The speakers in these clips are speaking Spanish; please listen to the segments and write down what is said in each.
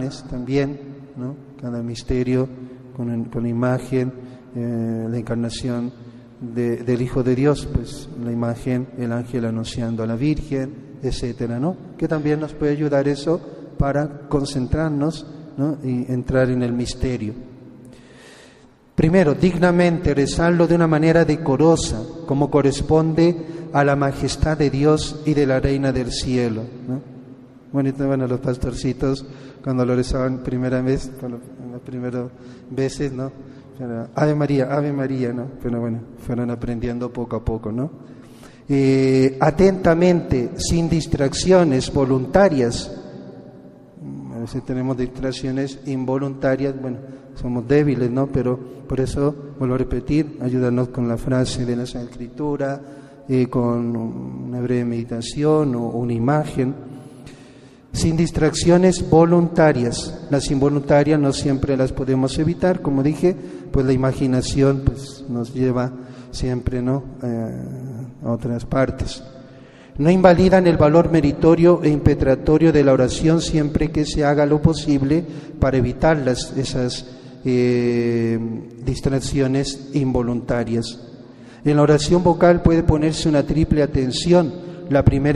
imágenes también, ¿no? Cada misterio con la imagen, la encarnación del Hijo de Dios, pues la imagen, el ángel anunciando a la Virgen, etcétera, ¿no? Que también nos puede ayudar eso para concentrarnos, ¿no? Y entrar en el misterio. Primero, dignamente rezarlo de una manera decorosa, como corresponde a la majestad de Dios y de la Reina del Cielo, ¿no? Bueno, los pastorcitos cuando lo rezaban primera vez, en las primeras veces, ¿no? Pero, Ave María, ¿no? Pero bueno, fueron aprendiendo poco a poco, ¿no? Atentamente, sin distracciones voluntarias. A veces tenemos distracciones involuntarias, bueno, somos débiles, ¿no? Pero por eso, vuelvo a repetir, ayúdanos con la frase de la Sagrada Escritura, con una breve meditación o una imagen. Sin distracciones voluntarias. Las involuntarias no siempre las podemos evitar, como dije, pues la imaginación pues nos lleva siempre, ¿no? A otras partes. No invalidan el valor meritorio e impetratorio de la oración siempre que se haga lo posible para evitar esas distracciones involuntarias. En la oración vocal puede ponerse una triple atención. La primera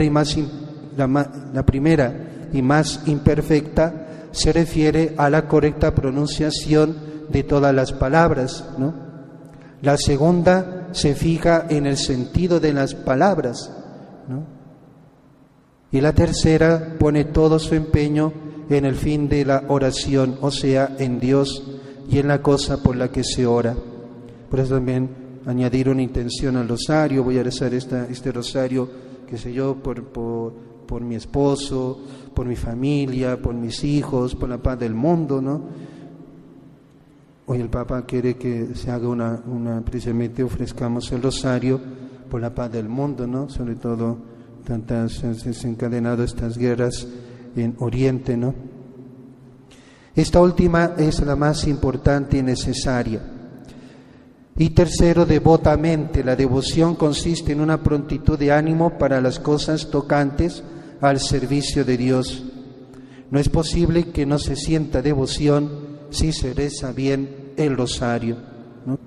y más imperfecta se refiere a la correcta pronunciación de todas las palabras, ¿no? La segunda se fija en el sentido de las palabras, ¿no? Y la tercera pone todo su empeño en el fin de la oración, o sea, en Dios y en la cosa por la que se ora. Por eso también añadir una intención al rosario. Voy a rezar este rosario, qué sé yo, por mi esposo, por mi familia, por mis hijos, por la paz del mundo, ¿no? Hoy el Papa quiere que se haga precisamente ofrezcamos el rosario por la paz del mundo, ¿no? Sobre todo desencadenado estas guerras en Oriente, ¿no? Esta última es la más importante y necesaria. Y tercero, devotamente. La devoción consiste en una prontitud de ánimo para las cosas tocantes al servicio de Dios. No es posible que no se sienta devoción si se reza bien el rosario, ¿no?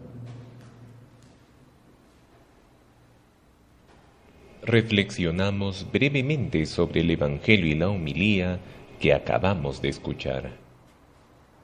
Reflexionamos brevemente sobre el Evangelio y la homilía que acabamos de escuchar.